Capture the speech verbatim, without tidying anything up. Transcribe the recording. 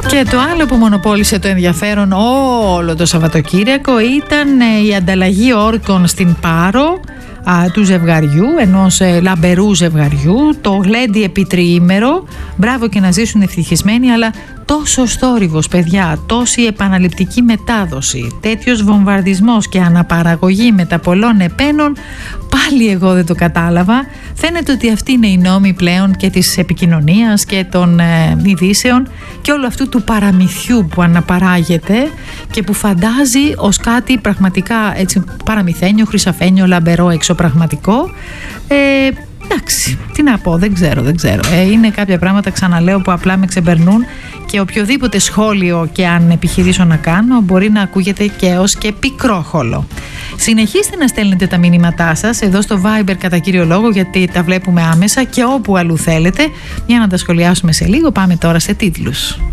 Και το άλλο που μονοπόλησε το ενδιαφέρον όλο το Σαββατοκύριακο ήταν η ανταλλαγή όρκων στην Πάρο α, του ζευγαριού, ενός ε, λαμπερού ζευγαριού, το γλέντι επί τριήμερο. Μπράβο και να ζήσουν ευτυχισμένοι, αλλά τόσο θόρυβος, παιδιά, τόση επαναληπτική μετάδοση, τέτοιος βομβαρδισμός και αναπαραγωγή μεταπολών επένων, πάλι εγώ δεν το κατάλαβα. Φαίνεται ότι αυτοί είναι οι νόμοι πλέον και της επικοινωνίας και των ε, ειδήσεων και όλου αυτού του παραμυθιού που αναπαράγεται και που φαντάζει ως κάτι πραγματικά έτσι παραμυθένιο, χρυσαφένιο, λαμπερό, εξωπραγματικό. Ε, εντάξει, τι να πω, δεν ξέρω, δεν ξέρω. Ε, είναι κάποια πράγματα, ξαναλέω, που απλά με ξεπερνούν και οποιοδήποτε σχόλιο και αν επιχειρήσω να κάνω μπορεί να ακούγεται και ως και πικρόχολο. Συνεχίστε να στέλνετε τα μηνύματά σας εδώ στο Viber κατά κύριο λόγο, γιατί τα βλέπουμε άμεσα και όπου αλλού θέλετε, για να τα σχολιάσουμε σε λίγο. Πάμε τώρα σε τίτλους.